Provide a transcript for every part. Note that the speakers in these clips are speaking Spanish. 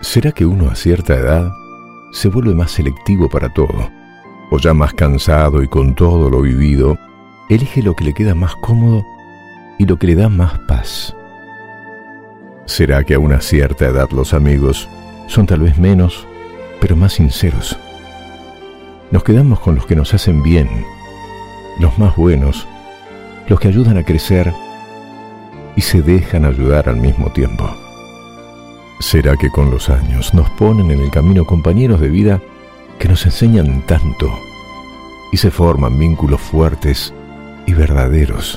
¿Será que uno a cierta edad se vuelve más selectivo para todo? O ya más cansado y con todo lo vivido, elige lo que le queda más cómodo y lo que le da más paz. ¿Será que a una cierta edad los amigos son tal vez menos, pero más sinceros? Nos quedamos con los que nos hacen bien, los más buenos, los que ayudan a crecer y se dejan ayudar al mismo tiempo. ¿Será que con los años nos ponen en el camino compañeros de vida que nos enseñan tanto y se forman vínculos fuertes y verdaderos?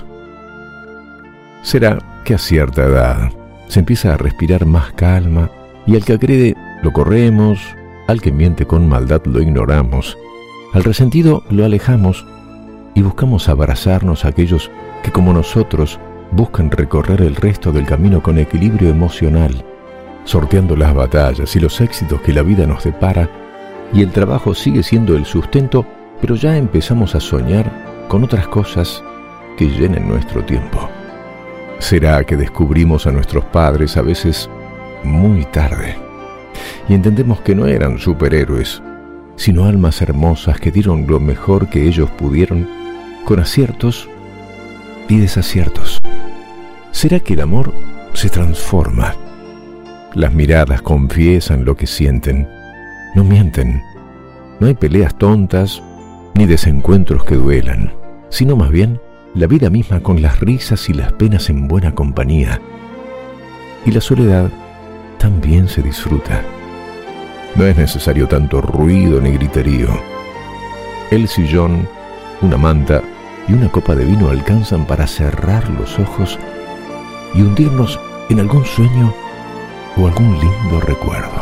¿Será que a cierta edad se empieza a respirar más calma y al que agrede lo corremos, al que miente con maldad lo ignoramos, al resentido lo alejamos y buscamos abrazarnos a aquellos que como nosotros buscan recorrer el resto del camino con equilibrio emocional, sorteando las batallas y los éxitos que la vida nos depara, y el trabajo sigue siendo el sustento, pero ya empezamos a soñar con otras cosas que llenen nuestro tiempo? ¿Será que descubrimos a nuestros padres a veces muy tarde y entendemos que no eran superhéroes, sino almas hermosas que dieron lo mejor que ellos pudieron, con aciertos y desaciertos? ¿Será que el amor se transforma? Las miradas confiesan lo que sienten, no mienten. No hay peleas tontas ni desencuentros que duelan, sino más bien la vida misma con las risas y las penas en buena compañía. Y la soledad también se disfruta. No es necesario tanto ruido ni griterío. El sillón, una manta y una copa de vino alcanzan para cerrar los ojos y hundirnos en algún sueño o algún lindo recuerdo.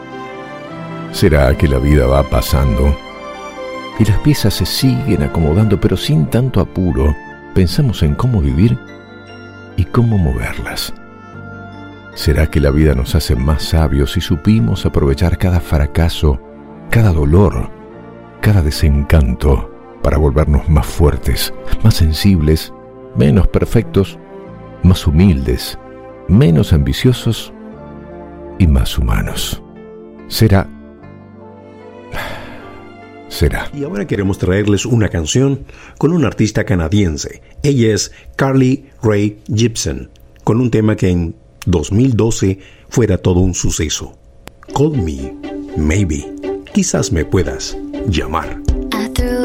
¿Será que la vida va pasando y las piezas se siguen acomodando, pero sin tanto apuro pensamos en cómo vivir y cómo moverlas? ¿Será que la vida nos hace más sabios si supimos aprovechar cada fracaso, cada dolor, cada desencanto para volvernos más fuertes, más sensibles, menos perfectos, más humildes, menos ambiciosos y más humanos? ¿Será? Y ahora queremos traerles una canción con una artista canadiense. Ella es Carly Rae Jepsen, con un tema que en 2012 fuera todo un suceso. Call Me Maybe. Quizás me puedas llamar.